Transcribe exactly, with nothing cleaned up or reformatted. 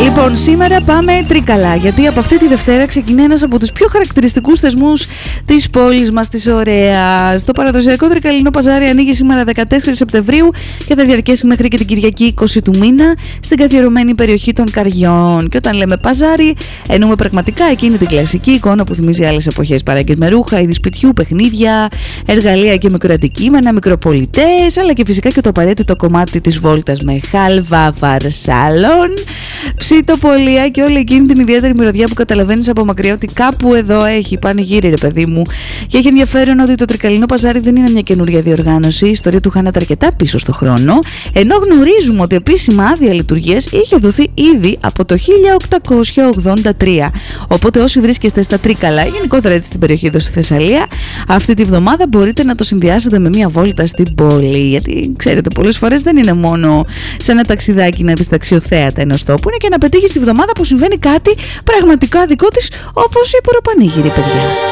Λοιπόν, σήμερα πάμε Τρίκαλα, γιατί από αυτή τη Δευτέρα ξεκινάει ένας από τους πιο χαρακτηριστικούς θεσμούς της πόλης μας, της Ωραίας. Το παραδοσιακό Τρικαλινό Παζάρι ανοίγει σήμερα δεκατέσσερις Σεπτεμβρίου και θα διαρκέσει μέχρι και την Κυριακή είκοσι του μήνα στην καθιερωμένη περιοχή των Καριών. Και όταν λέμε παζάρι, εννοούμε πραγματικά εκείνη την κλασική εικόνα που θυμίζει άλλες εποχές. Παράγκες με ρούχα, είδη σπιτιού, παιχνίδια, εργαλεία και μικροαντικείμενα, μικροπολιτές, αλλά και φυσικά και το απαραίτητο κομμάτι της βόλτας με χάλβα, φαρσάλων, ψητοπολία και όλη εκείνη την ιδιαίτερη μυρωδιά που καταλαβαίνεις από μακριά ότι κάπου εδώ έχει πανηγύρι, ρε παιδί μου. Και έχει ενδιαφέρον ότι το Τρικαλινό Παζάρι δεν είναι μια καινούρια διοργάνωση. Η ιστορία του χάνεται αρκετά πίσω στο χρόνο, ενώ γνωρίζουμε ότι επίσημα άδεια λειτουργίας είχε δοθεί ήδη από το χίλια οκτακόσια ογδόντα τρία. Οπότε όσοι βρίσκεστε στα Τρίκαλα, γενικότερα έτσι στην περιοχή εδώ στη Θεσσαλία, αυτή τη βδομάδα μπορείτε να το συνδυάσετε με μια βόλτα στην πόλη. Γιατί ξέρετε, πολλές φορές δεν είναι μόνο σε ένα ταξιδάκι να δεις τα αξιοθέατα ενός τόπου, είναι και να πετύχεις τη βδομάδα που συμβαίνει κάτι πραγματικά δικό της, όπως η Ποροπανήγυρη, παιδιά.